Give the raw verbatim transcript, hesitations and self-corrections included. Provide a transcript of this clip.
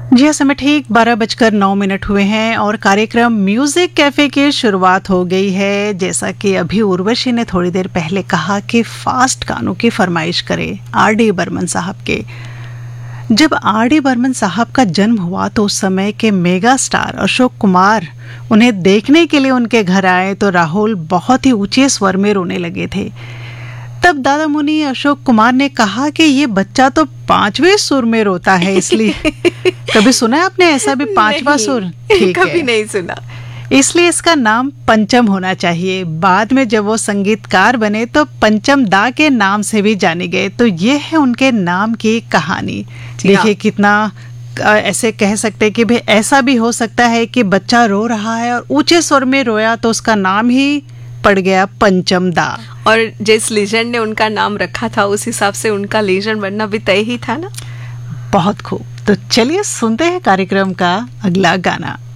जी हाँ, समय ठीक बारह बजकर नौ मिनट हुए हैं और कार्यक्रम म्यूजिक कैफे की शुरुआत हो गई है। जैसा कि अभी उर्वशी ने थोड़ी देर पहले कहा कि फास्ट गानों की फरमाइश करें आर डी बर्मन साहब के। जब आर डी बर्मन साहब का जन्म हुआ तो उस समय के मेगा स्टार अशोक कुमार उन्हें देखने के लिए उनके घर आए तो राहुल बहुत ही ऊंचे स्वर में रोने लगे थे। तब दादा मुनि अशोक कुमार ने कहा कि ये बच्चा तो पांचवें सुर में रोता है, इसलिए कभी सुना है आपने ऐसा भी पांचवा सुर? ठीक कभी है, नहीं सुना। इसलिए इसका नाम पंचम होना चाहिए। बाद में जब वो संगीतकार बने तो पंचम दा के नाम से भी जाने गए। तो ये है उनके नाम की कहानी। देखिए कितना ऐसे कह सकते हैं कि भाई ऐसा भी हो सकता है कि बच्चा रो रहा है और ऊंचे स्वर में रोया तो उसका नाम ही पड़ गया पंचम दा। और जिस लीजेंड ने उनका नाम रखा था उस हिसाब से उनका लीजेंड बनना भी तय ही था ना। बहुत खूब। तो चलिए सुनते हैं कार्यक्रम का अगला गाना।